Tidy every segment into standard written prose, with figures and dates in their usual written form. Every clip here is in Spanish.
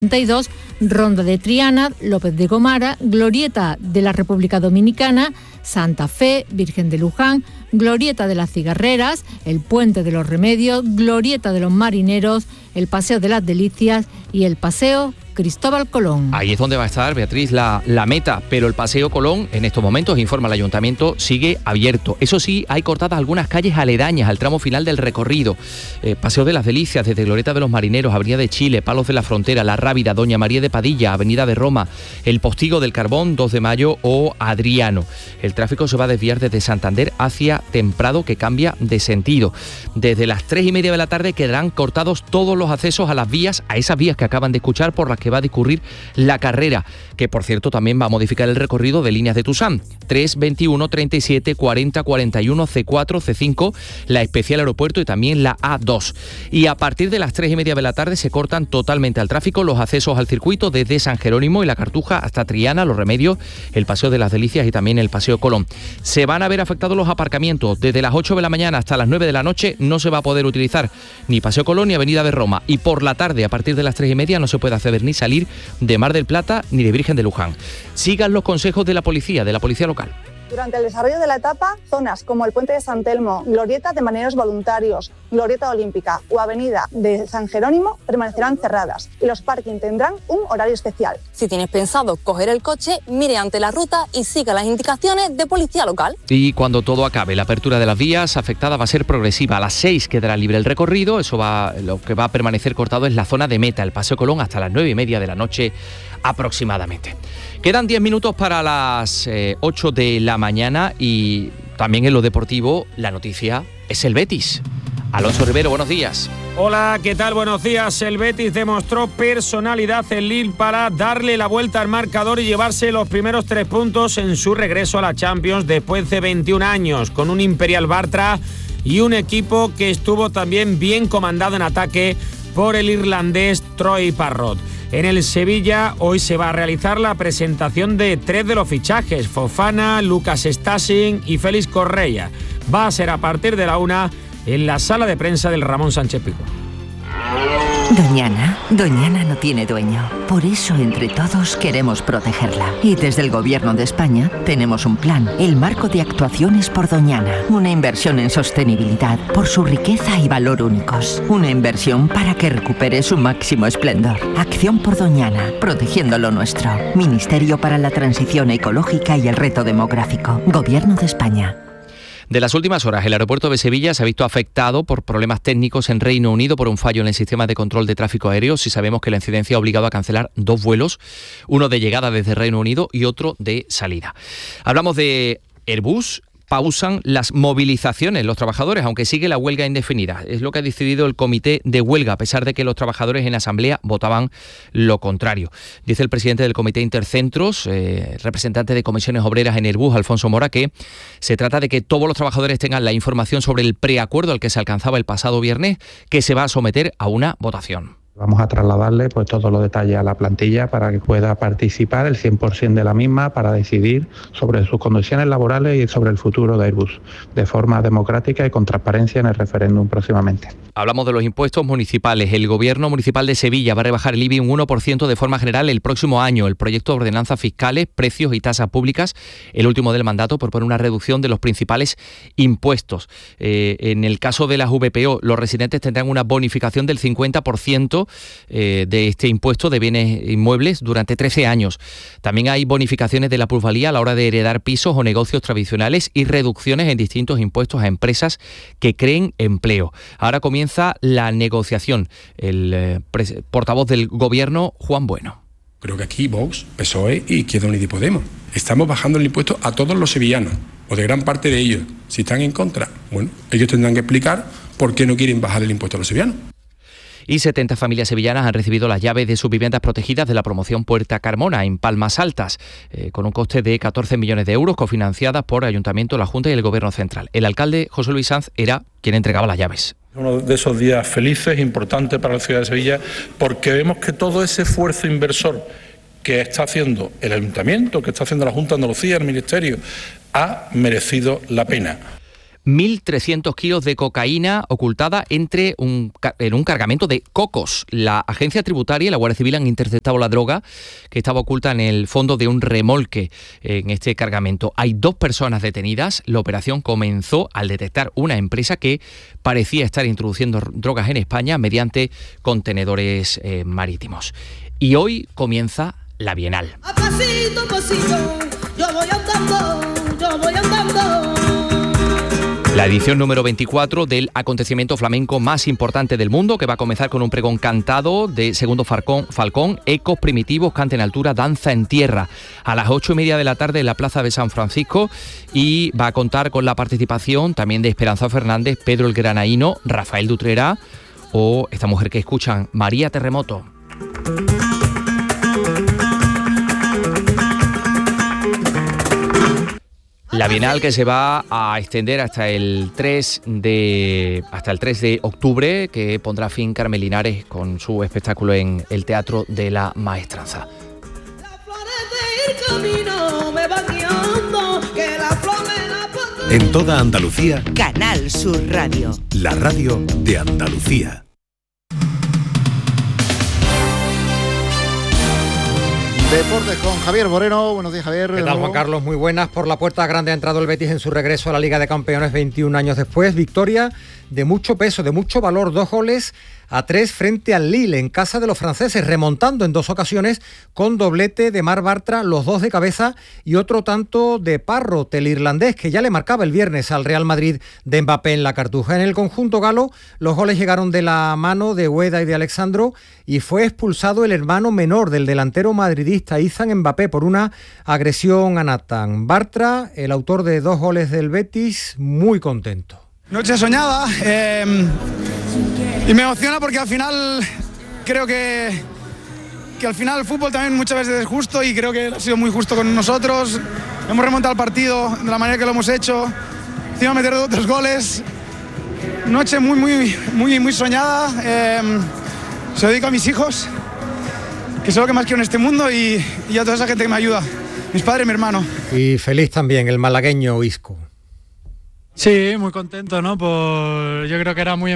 32, Ronda de Triana, López de Gomara, Glorieta de la República Dominicana, Santa Fe, Virgen de Luján, Glorieta de las Cigarreras, el Puente de los Remedios, Glorieta de los Marineros, el Paseo de las Delicias y el Paseo Cristóbal Colón. Ahí es donde va a estar, Beatriz, la meta, pero el Paseo Colón en estos momentos, informa el Ayuntamiento, sigue abierto. Eso sí, hay cortadas algunas calles aledañas al tramo final del recorrido. Paseo de las Delicias, desde Glorieta de los Marineros, Avenida de Chile, Palos de la Frontera, La Rábida, Doña María de Padilla, Avenida de Roma, el Postigo del Carbón, 2 de Mayo o Adriano. El tráfico se va a desviar desde Santander hacia Temprado, que cambia de sentido. Desde las 3:30 de la tarde quedarán cortados todos los accesos a las vías, a esas vías que acaban de escuchar, por las que va a discurrir la carrera, que por cierto también va a modificar el recorrido de líneas de Tusam: 3, 21, 37, 40, 41, C4, C5, la especial aeropuerto y también la A2. Y a partir de las 3:30 de la tarde se cortan totalmente al tráfico los accesos al circuito desde San Jerónimo y La Cartuja hasta Triana, Los Remedios, el Paseo de las Delicias y también el Paseo Colón. Se van a ver afectados los aparcamientos. Desde las 8 de la mañana hasta las 9 de la noche no se va a poder utilizar ni Paseo Colón ni Avenida de Roma, y por la tarde a partir de las 3:30 no se puede acceder ni salir de Mar del Plata ni de Virgen de Luján. Sigan los consejos de la policía local. Durante el desarrollo de la etapa, zonas como el Puente de San Telmo, Glorieta de Marineros Voluntarios, Glorieta Olímpica o Avenida de San Jerónimo permanecerán cerradas y los parking tendrán un horario especial. Si tienes pensado coger el coche, mire ante la ruta y siga las indicaciones de policía local. Y cuando todo acabe, la apertura de las vías afectadas va a ser progresiva. A las 6 quedará libre el recorrido. Lo que va a permanecer cortado es la zona de meta, el Paseo Colón, hasta las 9:30 de la noche aproximadamente. Quedan 10 minutos para las 8 de la mañana y también en lo deportivo la noticia es el Betis. Alonso Rivero, buenos días. Hola, ¿qué tal? Buenos días. El Betis demostró personalidad en Lille para darle la vuelta al marcador y llevarse los primeros 3 puntos en su regreso a la Champions después de 21 años, con un Imperial Bartra y un equipo que estuvo también bien comandado en ataque por el irlandés Troy Parrott. En el Sevilla hoy se va a realizar la presentación de 3 de los fichajes: Fofana, Lucas Stassin y Félix Correia. Va a ser a partir de la 1 en la sala de prensa del Ramón Sánchez Pizjuán. Doñana no tiene dueño. Por eso, entre todos, queremos protegerla. Y desde el Gobierno de España tenemos un plan, el Marco de Actuaciones por Doñana. Una inversión en sostenibilidad por su riqueza y valor únicos. Una inversión para que recupere su máximo esplendor. Acción por Doñana, protegiendo lo nuestro. Ministerio para la Transición Ecológica y el Reto Demográfico. Gobierno de España. De las últimas horas, el aeropuerto de Sevilla se ha visto afectado por problemas técnicos en Reino Unido por un fallo en el sistema de control de tráfico aéreo. Sí sabemos que la incidencia ha obligado a cancelar 2 vuelos, uno de llegada desde Reino Unido y otro de salida. Hablamos de Airbus. Pausan las movilizaciones los trabajadores, aunque sigue la huelga indefinida. Es lo que ha decidido el comité de huelga, a pesar de que los trabajadores en asamblea votaban lo contrario. Dice el presidente del comité Intercentros, representante de comisiones obreras en Airbus, Alfonso Mora, que se trata de que todos los trabajadores tengan la información sobre el preacuerdo al que se alcanzaba el pasado viernes, que se va a someter a una votación. Vamos a trasladarle todos los detalles a la plantilla para que pueda participar el 100% de la misma para decidir sobre sus condiciones laborales y sobre el futuro de Airbus, de forma democrática y con transparencia en el referéndum próximamente. Hablamos de los impuestos municipales. El Gobierno Municipal de Sevilla va a rebajar el IBI un 1% de forma general el próximo año. El proyecto de ordenanzas fiscales, precios y tasas públicas, el último del mandato, propone una reducción de los principales impuestos. En el caso de las VPO, los residentes tendrán una bonificación del 50% de este impuesto de bienes inmuebles durante 13 años. También hay bonificaciones de la plusvalía a la hora de heredar pisos o negocios tradicionales y reducciones en distintos impuestos a empresas que creen empleo. Ahora comienza la negociación. El portavoz del Gobierno, Juan Bueno. Creo que aquí Vox, PSOE y Izquierda Unida y Podemos estamos bajando el impuesto a todos los sevillanos, o de gran parte de ellos. Si están en contra, bueno, ellos tendrán que explicar por qué no quieren bajar el impuesto a los sevillanos. Y 70 familias sevillanas han recibido las llaves de sus viviendas protegidas de la promoción Puerta Carmona en Palmas Altas, con un coste de 14 millones de euros, cofinanciadas por Ayuntamiento, la Junta y el Gobierno Central. El alcalde José Luis Sanz era quien entregaba las llaves. Uno de esos días felices, importantes para la ciudad de Sevilla, porque vemos que todo ese esfuerzo inversor que está haciendo el Ayuntamiento, que está haciendo la Junta de Andalucía, el Ministerio, ha merecido la pena. 1.300 kilos de cocaína ocultada en un cargamento de cocos. La agencia tributaria y la Guardia Civil han interceptado la droga que estaba oculta en el fondo de un remolque en este cargamento. Hay 2 personas detenidas. La operación comenzó al detectar una empresa que parecía estar introduciendo drogas en España mediante contenedores marítimos. Y hoy comienza la Bienal. A pasito, yo voy andando. La edición número 24 del acontecimiento flamenco más importante del mundo, que va a comenzar con un pregón cantado de Segundo Falcón, ecos primitivos, cante en altura, danza en tierra, a las 8:30 de la tarde en la Plaza de San Francisco, y va a contar con la participación también de Esperanza Fernández, Pedro el Granaíno, Rafael Dutrera o esta mujer que escuchan, María Terremoto. La Bienal, que se va a extender hasta el 3 de octubre, que pondrá fin Carmen Linares con su espectáculo en el Teatro de la Maestranza. En toda Andalucía, Canal Sur Radio. La radio de Andalucía. Deportes con Javier Moreno. Buenos días, Javier. ¿Qué tal, Juan Carlos? Muy buenas. Por la puerta grande ha entrado el Betis en su regreso a la Liga de Campeones 21 años después. Victoria de mucho peso, de mucho valor. 2-3 frente al Lille en casa de los franceses, remontando en 2 ocasiones con doblete de Marc Bartra, los 2 de cabeza, y otro tanto de Parrot, el irlandés, que ya le marcaba el viernes al Real Madrid de Mbappé en la Cartuja. En el conjunto galo, los goles llegaron de la mano de Ueda y de Alexandro, y fue expulsado el hermano menor del delantero madridista, Izan Mbappé, por una agresión a Nathan. Bartra, el autor de 2 goles del Betis, muy contento. Noche soñada, y me emociona porque al final creo que al final el fútbol también muchas veces es justo, y creo que ha sido muy justo con nosotros. Hemos remontado el partido de la manera que lo hemos hecho, encima meter 2 goles. Noche muy soñada. Se lo dedico a mis hijos, que son lo que más quiero en este mundo, y a toda esa gente que me ayuda, mis padres y mi hermano. Y feliz también el malagueño Isco. Sí, muy contento, ¿no? Yo creo que era muy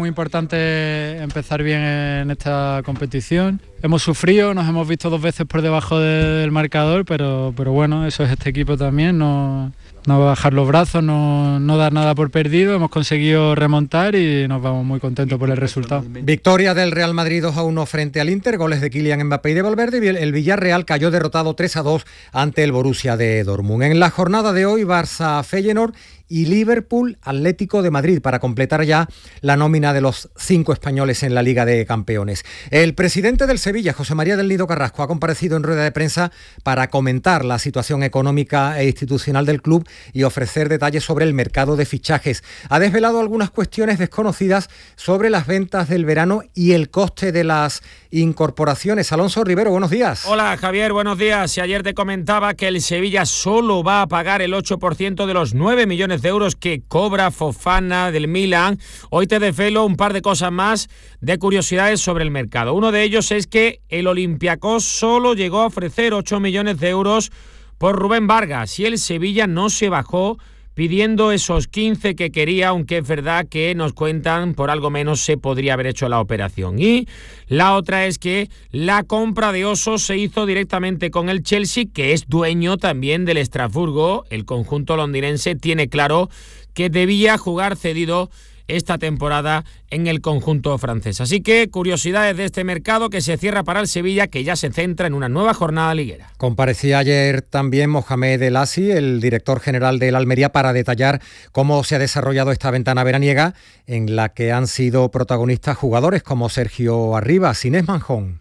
importante empezar bien en esta competición. Hemos sufrido, nos hemos visto 2 veces por debajo del marcador, pero bueno, eso es este equipo también, no bajar los brazos, no dar nada por perdido. Hemos conseguido remontar y nos vamos muy contentos por el resultado. Victoria del Real Madrid 2-1 frente al Inter, goles de Kylian Mbappé y de Valverde, y el Villarreal cayó derrotado 3-2 ante el Borussia de Dortmund. En la jornada de hoy, Barça-Feyenoord y Liverpool-Atlético de Madrid, para completar ya la nómina de los 5 españoles en la Liga de Campeones. El presidente del Sevilla, José María del Nido Carrasco, ha comparecido en rueda de prensa para comentar la situación económica e institucional del club y ofrecer detalles sobre el mercado de fichajes. Ha desvelado algunas cuestiones desconocidas sobre las ventas del verano y el coste de las incorporaciones. Alonso Rivero, buenos días. Hola, Javier, buenos días. Si ayer te comentaba que el Sevilla solo va a pagar el 8% de los 9 millones de euros que cobra Fofana del Milan, hoy te desvelo un par de cosas más de curiosidades sobre el mercado. Uno de ellos es que el Olympiacos solo llegó a ofrecer 8 millones de euros por Rubén Vargas, y el Sevilla no se bajó pidiendo esos 15 que quería, aunque es verdad que nos cuentan por algo menos se podría haber hecho la operación. Y la otra es que la compra de Oso se hizo directamente con el Chelsea, que es dueño también del Estrasburgo. El conjunto londinense tiene claro que debía jugar cedido esta temporada en el conjunto francés. Así que curiosidades de este mercado que se cierra para el Sevilla, que ya se centra en una nueva jornada liguera. Comparecía ayer también Mohamed El Assi, el director general del Almería, para detallar cómo se ha desarrollado esta ventana veraniega, en la que han sido protagonistas jugadores como Sergio Arribas, Inés Manjón.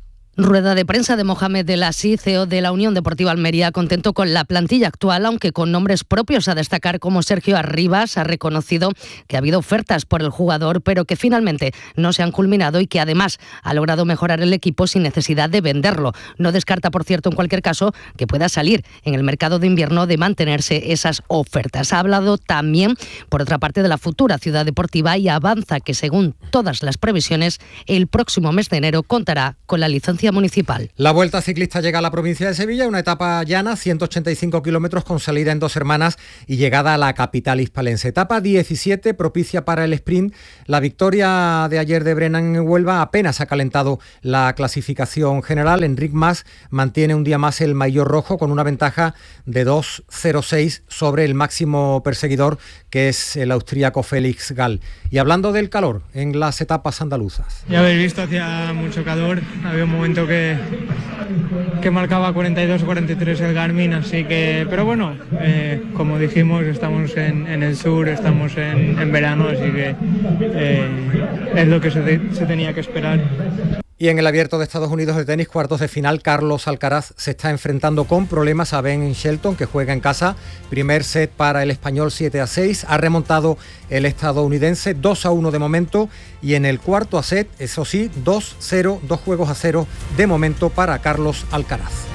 Rueda de prensa de Mohamed El Assi, CEO de la Unión Deportiva Almería, contento con la plantilla actual, aunque con nombres propios a destacar como Sergio Arribas. Ha reconocido que ha habido ofertas por el jugador, pero que finalmente no se han culminado, y que además ha logrado mejorar el equipo sin necesidad de venderlo. No descarta, por cierto, en cualquier caso, que pueda salir en el mercado de invierno de mantenerse esas ofertas. Ha hablado también, por otra parte, de la futura ciudad deportiva, y avanza que, según todas las previsiones, el próximo mes de enero contará con la licencia Policía Municipal. La Vuelta Ciclista llega a la provincia de Sevilla, una etapa llana, 185 kilómetros con salida en Dos Hermanas y llegada a la capital hispalense. Etapa 17, propicia para el sprint. La victoria de ayer de Brennan en Huelva apenas ha calentado la clasificación general. Enric Mas mantiene un día más el maillot rojo con una ventaja de 2.06 sobre el máximo perseguidor, que es el austríaco Félix Gall. Y hablando del calor en las etapas andaluzas. Ya habéis visto, hacía mucho calor, había un momento que marcaba 42 o 43 el Garmin, así que, pero bueno, como dijimos, estamos en el sur, estamos en verano, así que es lo que se tenía que esperar. Y en el Abierto de Estados Unidos de tenis, cuartos de final, Carlos Alcaraz se está enfrentando con problemas a Ben Shelton, que juega en casa. Primer set para el español 7-6. Ha remontado el estadounidense 2-1 de momento. Y en el cuarto set, eso sí, 2-0, 2 juegos a 0 de momento para Carlos Alcaraz.